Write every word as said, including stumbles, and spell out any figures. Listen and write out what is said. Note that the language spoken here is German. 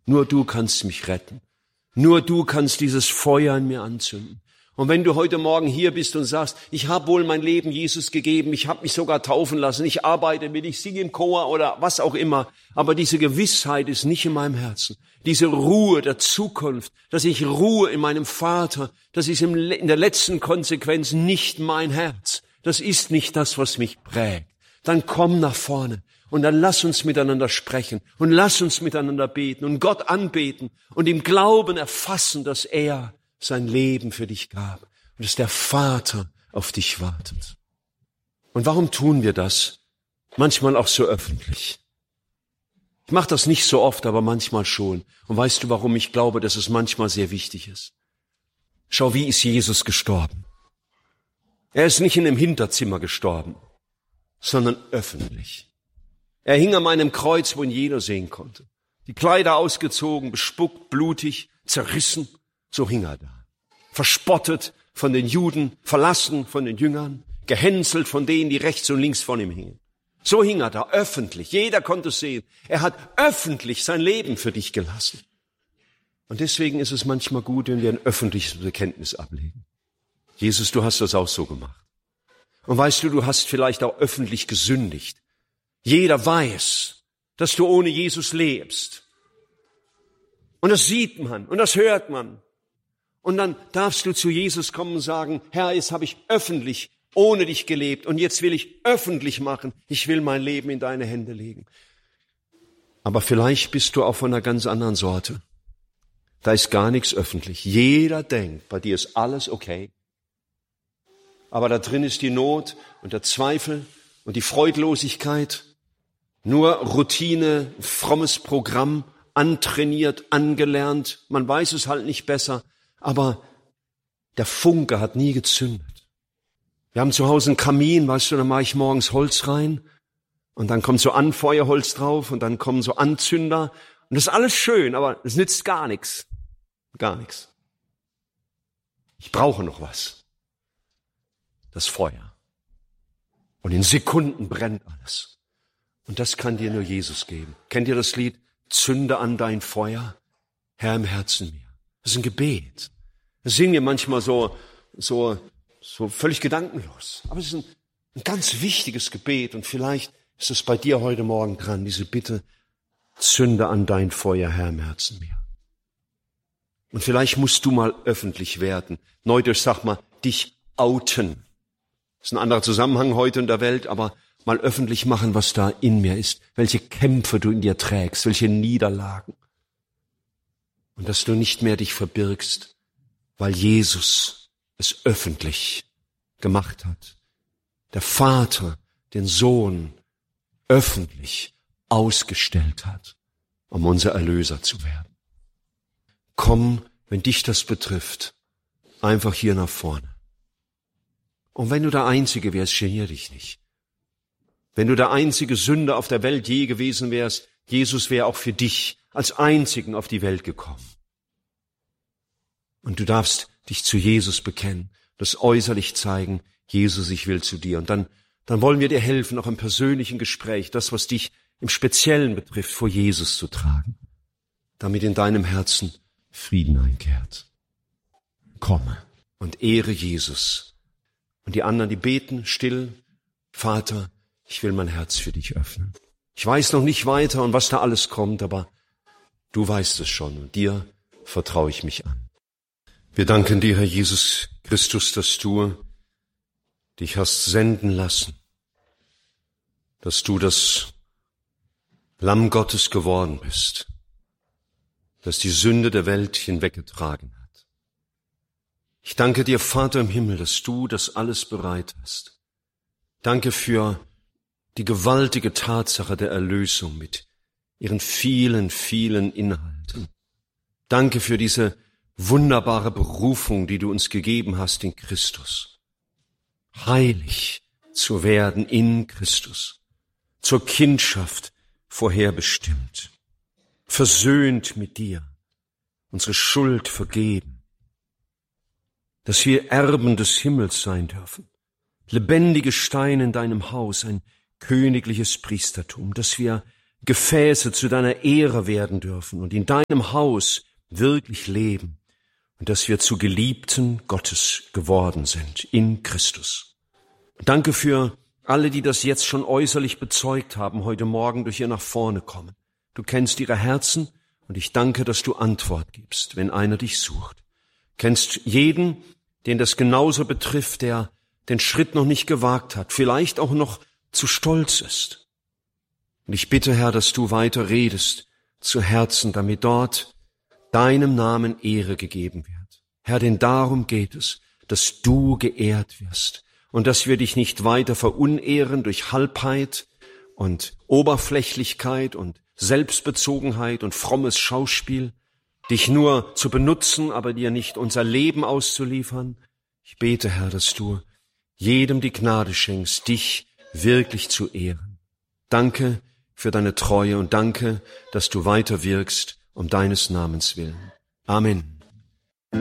Nur du kannst mich retten. Nur du kannst dieses Feuer in mir anzünden. Und wenn du heute Morgen hier bist und sagst, ich habe wohl mein Leben Jesus gegeben, ich habe mich sogar taufen lassen, ich arbeite mit, ich singe im Chor oder was auch immer, aber diese Gewissheit ist nicht in meinem Herzen. Diese Ruhe der Zukunft, dass ich ruhe in meinem Vater, das ist in der letzten Konsequenz nicht mein Herz. Das ist nicht das, was mich prägt. Dann komm nach vorne und dann lass uns miteinander sprechen und lass uns miteinander beten und Gott anbeten und im Glauben erfassen, dass er sein Leben für dich gab und dass der Vater auf dich wartet. Und warum tun wir das? Manchmal auch so öffentlich. Ich mache das nicht so oft, aber manchmal schon. Und weißt du, warum ich glaube, dass es manchmal sehr wichtig ist? Schau, wie ist Jesus gestorben? Er ist nicht in einem Hinterzimmer gestorben, sondern öffentlich. Er hing an einem Kreuz, wo ihn jeder sehen konnte. Die Kleider ausgezogen, bespuckt, blutig, zerrissen. So hing er da. Verspottet von den Juden, verlassen von den Jüngern, gehänselt von denen, die rechts und links von ihm hingen. So hing er da, öffentlich. Jeder konnte es sehen. Er hat öffentlich sein Leben für dich gelassen. Und deswegen ist es manchmal gut, wenn wir ein öffentliches Bekenntnis ablegen. Jesus, du hast das auch so gemacht. Und weißt du, du hast vielleicht auch öffentlich gesündigt. Jeder weiß, dass du ohne Jesus lebst. Und das sieht man und das hört man. Und dann darfst du zu Jesus kommen und sagen, Herr, jetzt habe ich öffentlich ohne dich gelebt und jetzt will ich öffentlich machen. Ich will mein Leben in deine Hände legen. Aber vielleicht bist du auch von einer ganz anderen Sorte. Da ist gar nichts öffentlich. Jeder denkt, bei dir ist alles okay. Aber da drin ist die Not und der Zweifel und die Freudlosigkeit. Nur Routine, frommes Programm, antrainiert, angelernt. Man weiß es halt nicht besser. Aber der Funke hat nie gezündet. Wir haben zu Hause einen Kamin, weißt du, da mache ich morgens Holz rein und dann kommt so Anfeuerholz drauf und dann kommen so Anzünder und das ist alles schön, aber es nützt gar nichts. Gar nichts. Ich brauche noch was. Das Feuer. Und in Sekunden brennt alles. Und das kann dir nur Jesus geben. Kennt ihr das Lied? Zünde an dein Feuer, Herr im Herzen mir. Das ist ein Gebet. Das singen wir manchmal so, so, so völlig gedankenlos. Aber es ist ein, ein ganz wichtiges Gebet und vielleicht ist es bei dir heute Morgen dran, diese Bitte, zünde an dein Feuer, Herr im Herzen mir. Und vielleicht musst du mal öffentlich werden. Neudeutsch sag mal, dich outen. Das ist ein anderer Zusammenhang heute in der Welt, aber mal öffentlich machen, was da in mir ist. Welche Kämpfe du in dir trägst, welche Niederlagen. Und dass du nicht mehr dich verbirgst, weil Jesus es öffentlich gemacht hat. Der Vater den Sohn öffentlich ausgestellt hat, um unser Erlöser zu werden. Komm, wenn dich das betrifft, einfach hier nach vorne. Und wenn du der Einzige wärst, genier dich nicht. Wenn du der einzige Sünder auf der Welt je gewesen wärst, Jesus wäre auch für dich als Einzigen auf die Welt gekommen. Und du darfst dich zu Jesus bekennen, das äußerlich zeigen, Jesus, ich will zu dir. Und dann, dann wollen wir dir helfen, auch im persönlichen Gespräch, das, was dich im Speziellen betrifft, vor Jesus zu tragen, damit in deinem Herzen Frieden einkehrt. Komme und ehre Jesus. Und die anderen, die beten still, Vater, ich will mein Herz für dich öffnen. Ich weiß noch nicht weiter und was da alles kommt, aber du weißt es schon und dir vertraue ich mich an. Wir danken dir, Herr Jesus Christus, dass du dich hast senden lassen, dass du das Lamm Gottes geworden bist, das die Sünde der Welt hinweggetragen hat. Ich danke dir, Vater im Himmel, dass du das alles bereit hast. Danke für die gewaltige Tatsache der Erlösung mit ihren vielen, vielen Inhalten. Danke für diese wunderbare Berufung, die du uns gegeben hast in Christus. Heilig zu werden in Christus, zur Kindschaft vorherbestimmt, versöhnt mit dir, unsere Schuld vergeben, dass wir Erben des Himmels sein dürfen, lebendige Steine in deinem Haus, ein königliches Priestertum, dass wir Gefäße zu deiner Ehre werden dürfen und in deinem Haus wirklich leben und dass wir zu Geliebten Gottes geworden sind in Christus. Danke für alle, die das jetzt schon äußerlich bezeugt haben, heute Morgen durch ihr nach vorne kommen. Du kennst ihre Herzen und ich danke, dass du Antwort gibst, wenn einer dich sucht. Kennst jeden, den das genauso betrifft, der den Schritt noch nicht gewagt hat, vielleicht auch noch zu stolz ist. Und ich bitte, Herr, dass du weiter redest zu Herzen, damit dort deinem Namen Ehre gegeben wird. Herr, denn darum geht es, dass du geehrt wirst und dass wir dich nicht weiter verunehren durch Halbheit und Oberflächlichkeit und Selbstbezogenheit und frommes Schauspiel, dich nur zu benutzen, aber dir nicht unser Leben auszuliefern. Ich bete, Herr, dass du jedem die Gnade schenkst, dich wirklich zu ehren. Danke für deine Treue und danke, dass du weiter wirkst um deines Namens willen. Amen.